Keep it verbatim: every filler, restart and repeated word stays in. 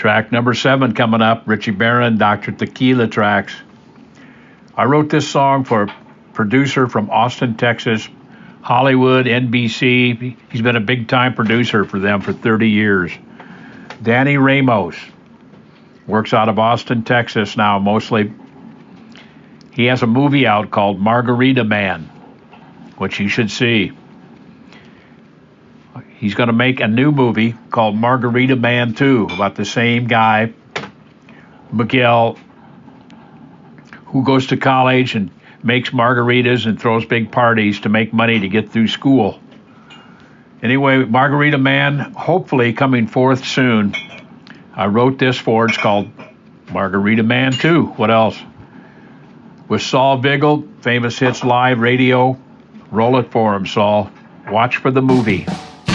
Track number seven coming up, Richie Barron, Doctor Tequila tracks. I wrote this song for a producer from Austin, Texas, Hollywood, N B C. He's been a big-time producer for them for thirty years. Danny Ramos works out of Austin, Texas now, mostly. He has a movie out called Margarita Man, which you should see. He's going to make a new movie called Margarita Man two about the same guy, Miguel, who goes to college and makes margaritas and throws big parties to make money to get through school. Anyway, Margarita Man, hopefully coming forth soon. I wrote this for, it's called Margarita Man two. What else? With Saul Vigil, Famous Hits Live Radio. Roll it for him, Saul. Watch for the movie.